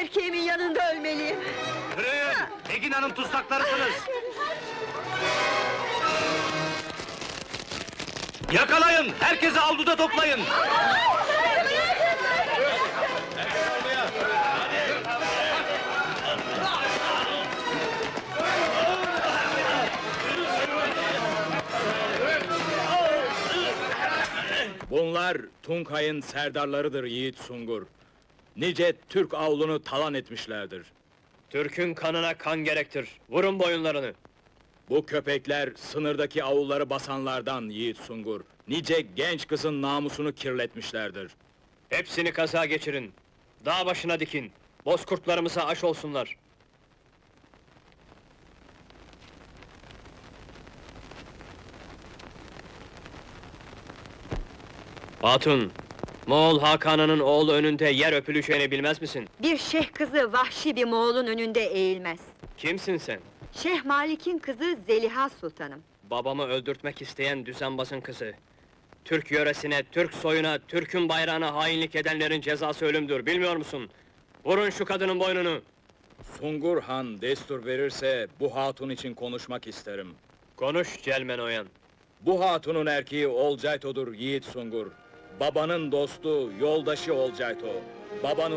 erkeğimin yanında ölmeliyim! Yürüyün! Egin Hanım tutsaklarısınız! Yakalayın! Herkesi avluda toplayın! Bunlar Tunkay'ın serdarlarıdır Yiğit Sungur. Nice Türk avlunu talan etmişlerdir. Türk'ün kanına kan gerektir. Vurun boyunlarını. Bu köpekler sınırdaki avulları basanlardan Yiğit Sungur. Nice genç kızın namusunu kirletmişlerdir. Hepsini kaza geçirin. Dağ başına dikin. Bozkurtlarımıza aş olsunlar. Hatun, Moğol Hakan'ın oğlu önünde yer öpüleceğini bilmez misin? Bir şeyh kızı vahşi bir Moğol'un önünde eğilmez. Kimsin sen? Şeyh Malik'in kızı Zeliha Sultanım. Babamı öldürtmek isteyen düzenbazın kızı. Türk yöresine, Türk soyuna, Türk'ün bayrağına hainlik edenlerin cezası ölümdür, bilmiyor musun? Vurun şu kadının boynunu! Sungur Han destur verirse bu hatun için konuşmak isterim. Konuş Celmen Oyan! Bu hatunun erkeği Olcayto'dur Yiğit Sungur. Babanın dostu, yoldaşı Olcayto. Babanı